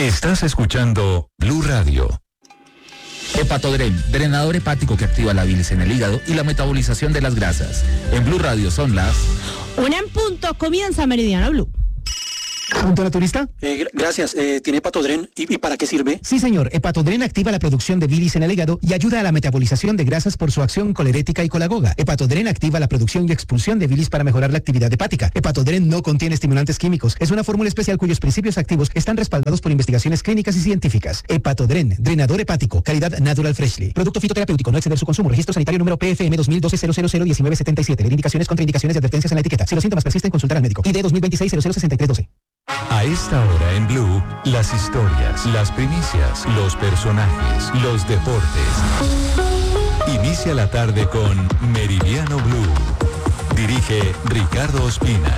Estás escuchando Blue Radio. Hepatodren, drenador hepático que activa la bilis en el hígado y la metabolización de las grasas. En Blue Radio son las 1:00 comienza Meridiano Blue. ¿Pregunta naturista? Gracias. ¿Tiene Hepatodren? ¿Y para qué sirve? Sí, señor. Hepatodren activa la producción de bilis en el hígado y ayuda a la metabolización de grasas por su acción colerética y colagoga. Hepatodren activa la producción y expulsión de bilis para mejorar la actividad hepática. Hepatodren no contiene estimulantes químicos. Es una fórmula especial cuyos principios activos están respaldados por investigaciones clínicas y científicas. Hepatodren, drenador hepático, calidad Natural Freshly. Producto fitoterapéutico, no exceder su consumo. Registro sanitario número PFM 2012-001977. Ver indicaciones, contraindicaciones y advertencias en la etiqueta. Si los síntomas persisten, consultar al médico. ID 2026-006312. A esta hora en Blue, las historias, las primicias, los personajes, los deportes. Inicia la tarde con Meridiano Blue. Dirige Ricardo Ospina.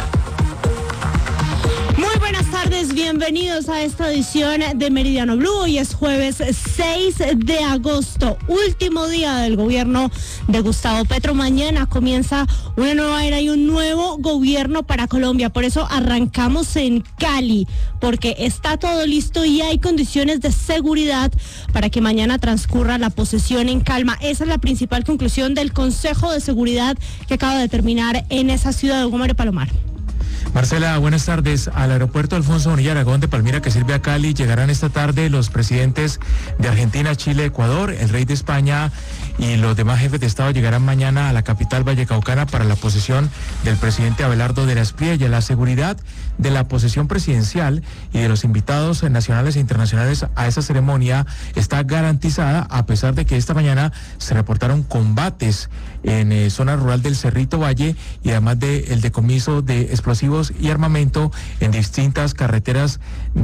Muy buenas tardes, bienvenidos a esta edición de Meridiano Blue. Hoy es jueves 6 de agosto, último día del gobierno de Gustavo Petro. Mañana comienza una nueva era y un nuevo gobierno para Colombia. Por eso arrancamos en Cali, porque está todo listo y hay condiciones de seguridad para que mañana transcurra la posesión en calma. Esa es la principal conclusión del Consejo de Seguridad que acaba de terminar en esa ciudad de Gómez Palomar. Marcela, buenas tardes. Al aeropuerto Alfonso Bonilla Aragón de Palmira, que sirve a Cali, llegarán esta tarde los presidentes de Argentina, Chile, Ecuador, el rey de España y los demás jefes de Estado llegarán mañana a la capital vallecaucana para la posesión del presidente Abelardo de la Espriella. La seguridad de la posesión presidencial y de los invitados nacionales e internacionales a esa ceremonia está garantizada, a pesar de que esta mañana se reportaron combates en zona rural del Cerrito Valle y además del decomiso de explosivos y armamento en distintas carreteras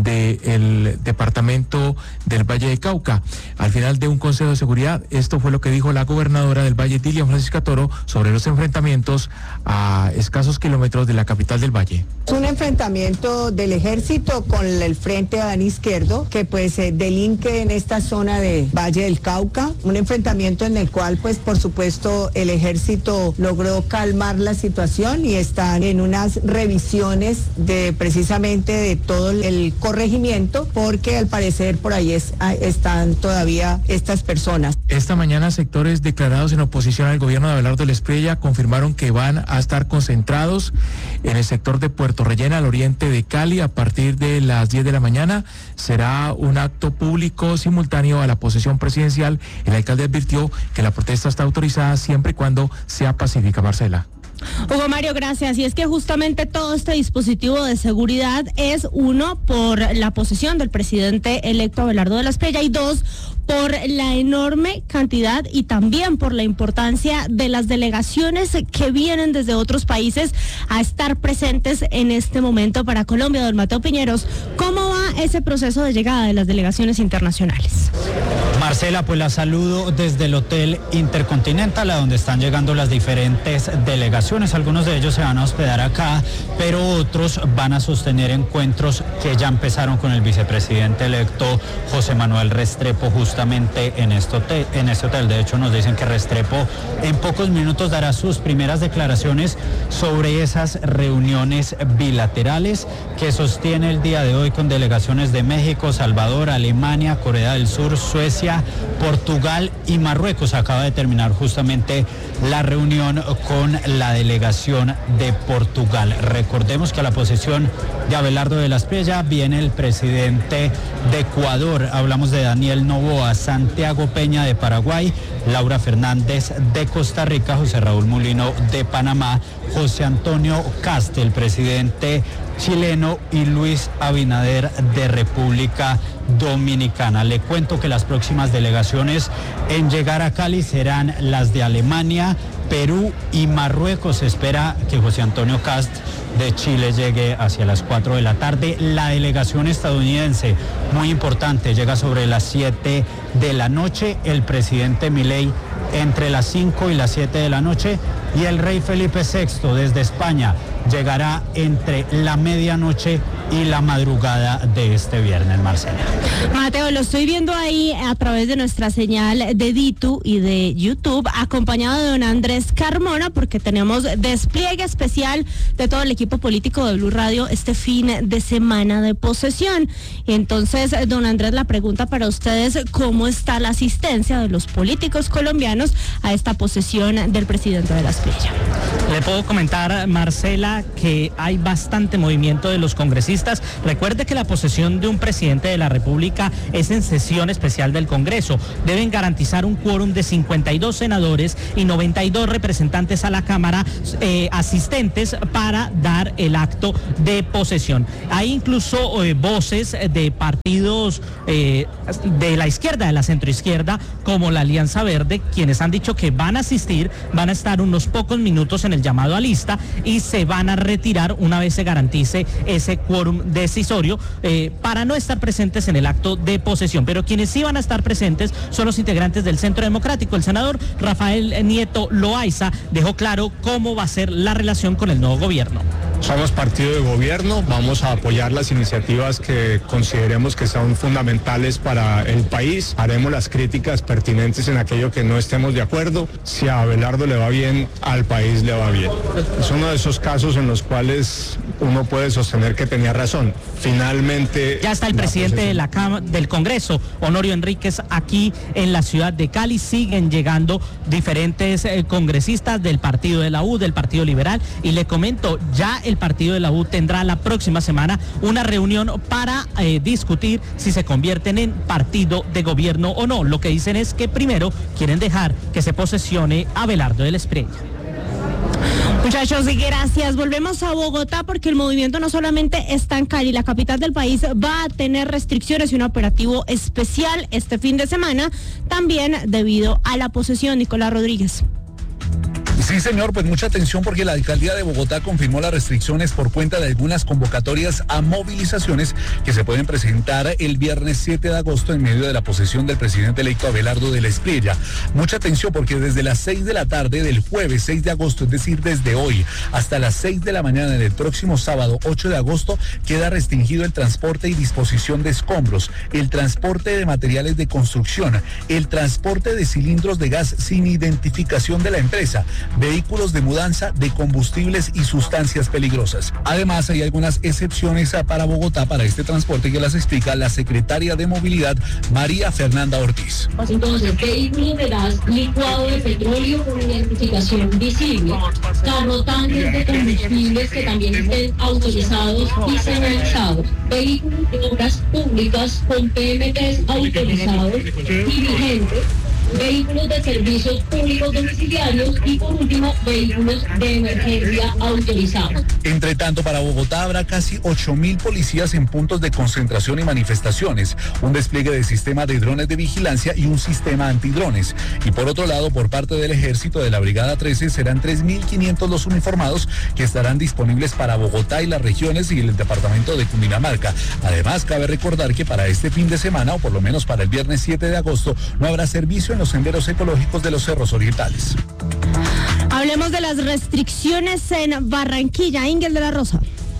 del departamento del Valle de Cauca. Al final de un consejo de seguridad, esto fue lo que dijo la gobernadora del Valle, Dilian Francisca Toro, sobre los enfrentamientos a escasos kilómetros de la capital del Valle. Es un enfrentamiento del ejército con el Frente Adán Izquierdo, que pues delinque en esta zona de Valle del Cauca, un enfrentamiento en el cual pues por supuesto el ejército logró calmar la situación y están en unas revisiones de precisamente de todo el corregimiento, porque al parecer por ahí están todavía estas personas. Esta mañana sectores declarados en oposición al gobierno de Abelardo de la Espriella confirmaron que van a estar concentrados en el sector de Puerto Rellena, al oriente de Cali, a partir de las 10 de la mañana. Será un acto público simultáneo a la posesión presidencial. El alcalde advirtió que la protesta está autorizada siempre y cuando sea pacífica. Marcela. Hugo Mario, gracias. Y es que justamente todo este dispositivo de seguridad es, uno, por la posesión del presidente electo Abelardo de la Espriella y dos, por la enorme cantidad y también por la importancia de las delegaciones que vienen desde otros países a estar presentes en este momento para Colombia. Don Mateo Piñeros, ¿cómo va ese proceso de llegada de las delegaciones internacionales? Marcela, pues la saludo desde el Hotel Intercontinental, a donde están llegando las diferentes delegaciones. Algunos de ellos se van a hospedar acá, pero otros van a sostener encuentros que ya empezaron con el vicepresidente electo José Manuel Restrepo, justamente en este hotel. De hecho, nos dicen que Restrepo en pocos minutos dará sus primeras declaraciones sobre esas reuniones bilaterales que sostiene el día de hoy con delegaciones de México, Salvador, Alemania, Corea del Sur, Suecia, Portugal y Marruecos. Acaba de terminar justamente la reunión con la delegación de Portugal. Recordemos que a la posesión de Abelardo de la Espriella viene el presidente de Ecuador. Hablamos de Daniel Noboa, Santiago Peña de Paraguay, Laura Fernández de Costa Rica, José Raúl Mulino de Panamá, José Antonio Caste, el presidente chileno, y Luis Abinader de República Dominicana. Le cuento que las próximas delegaciones en llegar a Cali serán las de Alemania, Perú y Marruecos. Se espera que José Antonio Cast de Chile llegue hacia las 4 de la tarde. La delegación estadounidense, muy importante, llega sobre las 7 de la noche. El presidente Milei entre las 5 y las 7 de la noche. Y el rey Felipe VI desde España llegará entre la medianoche y la madrugada de este viernes, Marcela. Mateo, lo estoy viendo ahí a través de nuestra señal de Ditu y de YouTube, acompañado de don Andrés Carmona, porque tenemos despliegue especial de todo el equipo político de Blue Radio este fin de semana de posesión. Y entonces, don Andrés, la pregunta para ustedes, ¿cómo está la asistencia de los políticos colombianos a esta posesión del presidente de la Espriella? Le puedo comentar, Marcela, que hay bastante movimiento de los congresistas. Recuerde que la posesión de un presidente de la República es en sesión especial del Congreso. Deben garantizar un quórum de 52 senadores y 92 representantes a la Cámara asistentes para dar el acto de posesión. Hay incluso voces de partidos de la izquierda, de la centroizquierda, como la Alianza Verde, quienes han dicho que van a asistir, van a estar unos pocos minutos en el llamado a lista y se van a retirar una vez se garantice ese quórum decisorio para no estar presentes en el acto de posesión. Pero quienes sí van a estar presentes son los integrantes del Centro Democrático. El senador Rafael Nieto Loaiza dejó claro cómo va a ser la relación con el nuevo gobierno. Somos partido de gobierno, vamos a apoyar las iniciativas que consideremos que son fundamentales para el país, haremos las críticas pertinentes en aquello que no estemos de acuerdo. Si a Abelardo le va bien, al país le va bien. Es uno de esos casos en los cuales uno puede sostener que tenía razón. Finalmente... Ya está el presidente de la del Congreso, Honorio Enríquez, aquí en la ciudad de Cali. Siguen llegando diferentes congresistas del partido de la U, del Partido Liberal, y le comento, ya el partido de la U tendrá la próxima semana una reunión para discutir si se convierten en partido de gobierno o no. Lo que dicen es que primero quieren dejar que se posesione Abelardo de la Espriella. Muchachos, gracias. Volvemos a Bogotá porque el movimiento no solamente está en Cali, la capital del país va a tener restricciones y un operativo especial este fin de semana, también debido a la posesión. Nicolás Rodríguez. Sí, señor, pues mucha atención porque la alcaldía de Bogotá confirmó las restricciones por cuenta de algunas convocatorias a movilizaciones que se pueden presentar el viernes 7 de agosto en medio de la posesión del presidente electo Abelardo de la Espriella. Mucha atención porque desde las 6 de la tarde del jueves 6 de agosto, es decir, desde hoy hasta las 6 de la mañana del próximo sábado 8 de agosto, queda restringido el transporte y disposición de escombros, el transporte de materiales de construcción, el transporte de cilindros de gas sin identificación de la empresa, vehículos de mudanza de combustibles y sustancias peligrosas. Además, hay algunas excepciones para Bogotá para este transporte que las explica la secretaria de Movilidad, María Fernanda Ortiz. Entonces, vehículos de gas licuado de petróleo con identificación visible, carro tanques de combustibles que también estén autorizados y señalizados, vehículos de obras públicas con PMTs autorizados y vigentes, vehículos de servicios públicos domiciliarios y, por último, vehículos de emergencia autorizados. Entre tanto, para Bogotá habrá casi 8.000 policías en puntos de concentración y manifestaciones, un despliegue de sistema de drones de vigilancia y un sistema antidrones. Y por otro lado, por parte del Ejército de la Brigada 13, serán 3.500 los uniformados que estarán disponibles para Bogotá y las regiones y el departamento de Cundinamarca. Además, cabe recordar que para este fin de semana, o por lo menos para el viernes 7 de agosto, no habrá servicio en los senderos ecológicos de los cerros orientales. Hablemos de las restricciones en Barranquilla. Ingel de la Rosa.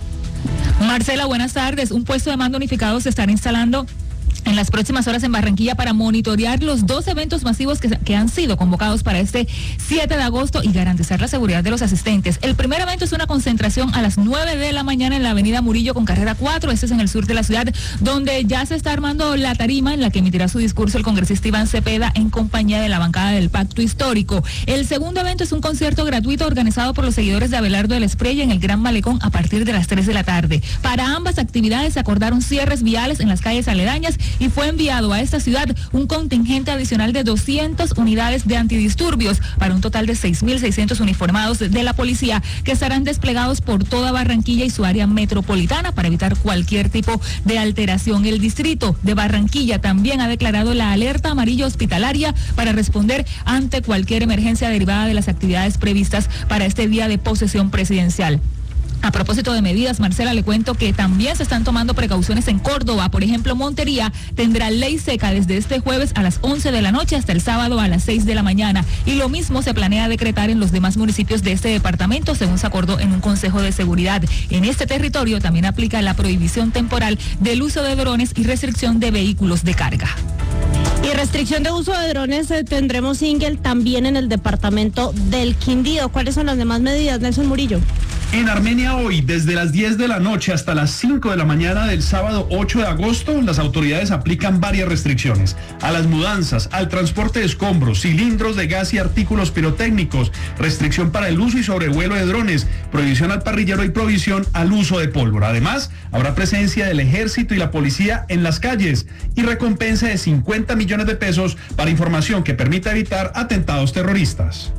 Marcela, buenas tardes. Un puesto de mando unificado se estará instalando en las próximas horas en Barranquilla para monitorear los 2 eventos masivos que han sido convocados para este 7 de agosto y garantizar la seguridad de los asistentes. El primer evento es una concentración a las 9 de la mañana en la avenida Murillo con carrera 4, este es en el sur de la ciudad, donde ya se está armando la tarima en la que emitirá su discurso el congresista Iván Cepeda en compañía de la bancada del Pacto Histórico. El segundo evento es un concierto gratuito organizado por los seguidores de Abelardo de la Espriella en el Gran Malecón a partir de las 3 de la tarde. Para ambas actividades se acordaron cierres viales en las calles aledañas y fue enviado a esta ciudad un contingente adicional de 200 unidades de antidisturbios para un total de 6.600 uniformados de la policía que estarán desplegados por toda Barranquilla y su área metropolitana para evitar cualquier tipo de alteración. El distrito de Barranquilla también ha declarado la alerta amarilla hospitalaria para responder ante cualquier emergencia derivada de las actividades previstas para este día de posesión presidencial. A propósito de medidas, Marcela, le cuento que también se están tomando precauciones en Córdoba. Por ejemplo, Montería tendrá ley seca desde este jueves a las 11 de la noche hasta el sábado a las 6 de la mañana. Y lo mismo se planea decretar en los demás municipios de este departamento, según se acordó en un consejo de seguridad. En este territorio también aplica la prohibición temporal del uso de drones y restricción de vehículos de carga. Y restricción de uso de drones tendremos Ingel también en el departamento del Quindío. ¿Cuáles son las demás medidas, Nelson Murillo? En Armenia hoy, desde las 10 de la noche hasta las 5 de la mañana del sábado 8 de agosto, las autoridades aplican varias restricciones a las mudanzas, al transporte de escombros, cilindros de gas y artículos pirotécnicos, restricción para el uso y sobrevuelo de drones, prohibición al parrillero y prohibición al uso de pólvora. Además, habrá presencia del ejército y la policía en las calles y recompensa de 50 millones de pesos para información que permita evitar atentados terroristas.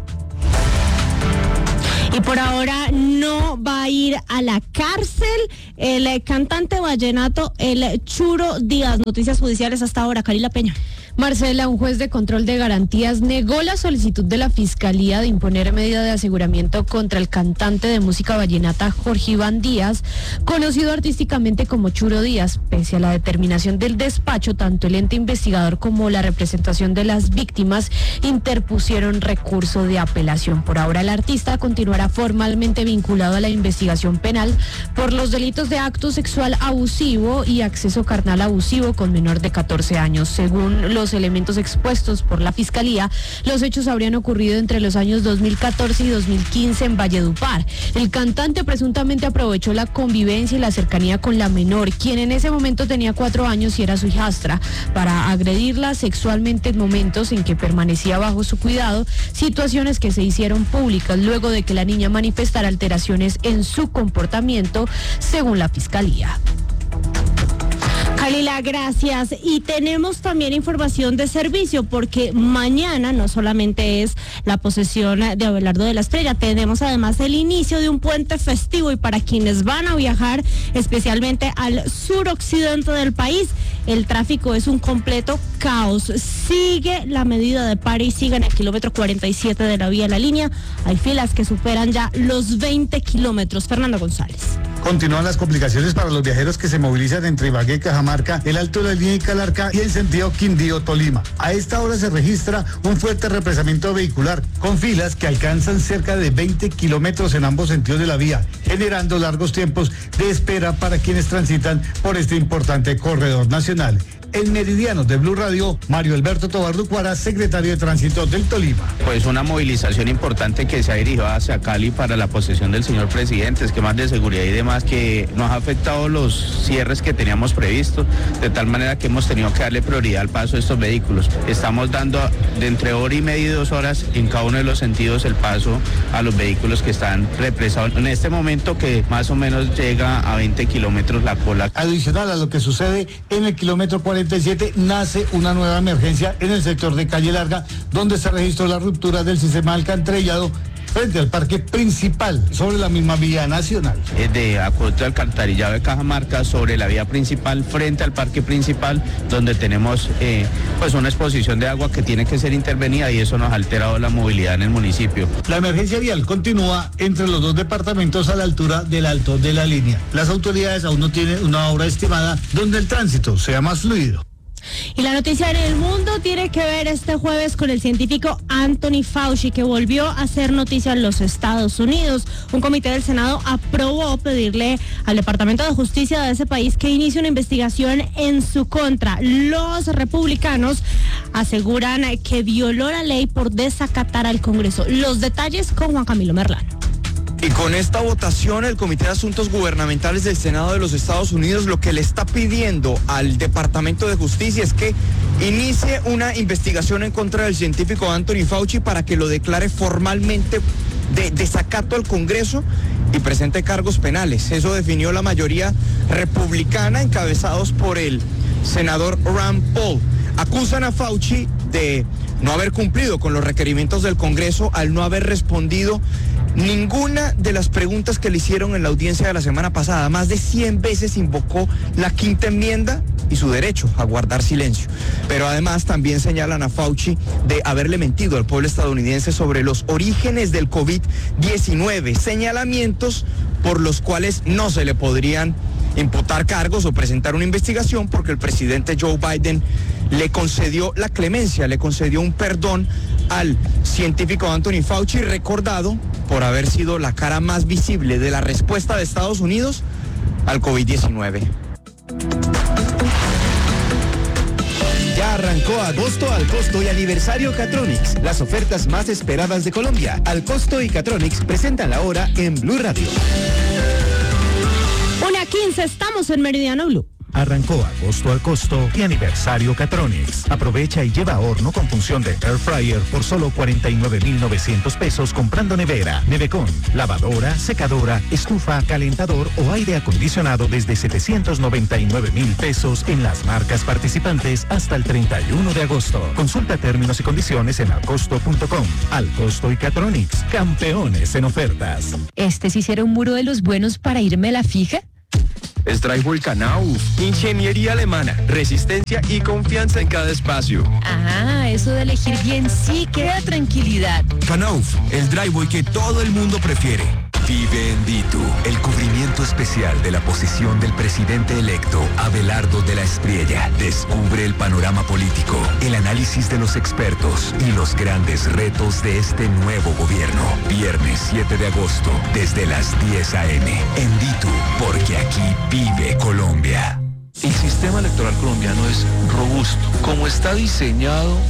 Y por ahora no va a ir a la cárcel el cantante vallenato, el Churo Díaz. Noticias judiciales hasta ahora, Carila Peña. Marcela, un juez de control de garantías negó la solicitud de la Fiscalía de imponer medida de aseguramiento contra el cantante de música vallenata Jorge Iván Díaz, conocido artísticamente como Churo Díaz. Pese a la determinación del despacho, tanto el ente investigador como la representación de las víctimas interpusieron recurso de apelación. Por ahora, el artista continuará formalmente vinculado a la investigación penal por los delitos de acto sexual abusivo y acceso carnal abusivo con menor de 14 años. Según los elementos expuestos por la Fiscalía, los hechos habrían ocurrido entre los años 2014 y 2015 en Valledupar. El cantante presuntamente aprovechó la convivencia y la cercanía con la menor, quien en ese momento tenía 4 años y era su hijastra, para agredirla sexualmente en momentos en que permanecía bajo su cuidado, situaciones que se hicieron públicas luego de que la niña manifestara alteraciones en su comportamiento, según la Fiscalía. Kalila, gracias. Y tenemos también información de servicio, porque mañana no solamente es la posesión de Abelardo de la Estrella, tenemos además el inicio de un puente festivo, y para quienes van a viajar especialmente al suroccidente del país, el tráfico es un completo caos. Sigue la medida de pare y sigue en el kilómetro 47 de la vía La Línea. Hay filas que superan ya los 20 kilómetros. Fernando González. Continúan las complicaciones para los viajeros que se movilizan entre Ibagué, Cajamarca, el Alto de la Línea y Calarcá y en sentido Quindío-Tolima. A esta hora se registra un fuerte represamiento vehicular con filas que alcanzan cerca de 20 kilómetros en ambos sentidos de la vía, generando largos tiempos de espera para quienes transitan por este importante corredor nacional. En Meridiano de Blue Radio, Mario Alberto Tobar Ducuara, secretario de Tránsito del Tolima. Pues una movilización importante que se ha dirigido hacia Cali para la posesión del señor presidente, esquemas de seguridad y demás, que nos ha afectado los cierres que teníamos previstos, de tal manera que hemos tenido que darle prioridad al paso de estos vehículos. Estamos dando de entre hora y media y 2 horas en cada uno de los sentidos el paso a los vehículos que están represados. En este momento que más o menos llega a 20 kilómetros la cola. Adicional a lo que sucede en el kilómetro 47, nace una nueva emergencia en el sector de Calle Larga, donde se registró la ruptura del sistema alcantarillado frente al parque principal, sobre la misma vía nacional. De acuerdo al alcantarillado de Cajamarca, sobre la vía principal, frente al parque principal, donde tenemos pues una exposición de agua que tiene que ser intervenida, y eso nos ha alterado la movilidad en el municipio. La emergencia vial continúa entre los dos departamentos a la altura del Alto de la Línea. Las autoridades aún no tienen una hora estimada donde el tránsito sea más fluido. Y la noticia en el mundo tiene que ver este jueves con el científico Anthony Fauci, que volvió a hacer noticia en los Estados Unidos. Un comité del Senado aprobó pedirle al Departamento de Justicia de ese país que inicie una investigación en su contra. Los republicanos aseguran que violó la ley por desacatar al Congreso. Los detalles con Juan Camilo Merlán. Y con esta votación, el Comité de Asuntos Gubernamentales del Senado de los Estados Unidos lo que le está pidiendo al Departamento de Justicia es que inicie una investigación en contra del científico Anthony Fauci para que lo declare formalmente de desacato al Congreso y presente cargos penales. Eso definió la mayoría republicana, encabezados por el senador Rand Paul. Acusan a Fauci de no haber cumplido con los requerimientos del Congreso al no haber respondido ninguna de las preguntas que le hicieron en la audiencia de la semana pasada. Más de 100 veces invocó la quinta enmienda y su derecho a guardar silencio. Pero además también señalan a Fauci de haberle mentido al pueblo estadounidense sobre los orígenes del COVID-19, señalamientos por los cuales no se le podrían imputar cargos o presentar una investigación porque el presidente Joe Biden le concedió la clemencia, le concedió un perdón al científico Anthony Fauci, recordado por haber sido la cara más visible de la respuesta de Estados Unidos al COVID-19. Ya arrancó agosto al costo y aniversario Catronics, las ofertas más esperadas de Colombia. Al costo y Catronics presentan la hora en Blue Radio. 1:15, estamos en Meridiano Blue. Arrancó agosto al costo y aniversario Catronics. Aprovecha y lleva horno con función de Air Fryer por solo 49,900 pesos comprando nevera, nevecón, lavadora, secadora, estufa, calentador o aire acondicionado desde 799,000 pesos en las marcas participantes hasta el 31 de agosto. Consulta términos y condiciones en alcosto.com. Al costo y Catronics, campeones en ofertas. Sí será un muro de los buenos para irme a la fija. Strike Knauf, ingeniería alemana, resistencia y confianza en cada espacio. Ah, eso de elegir bien sí que da tranquilidad. Knauf, el driveway que todo el mundo prefiere. Vive en Ditu, el cubrimiento especial de la posición del presidente electo Abelardo de la Espriella. Descubre el panorama político, el análisis de los expertos y los grandes retos de este nuevo gobierno. Viernes 7 de agosto, desde las 10 a.m. en Ditu, porque aquí vive Colombia. El sistema electoral colombiano es robusto. Como está diseñado,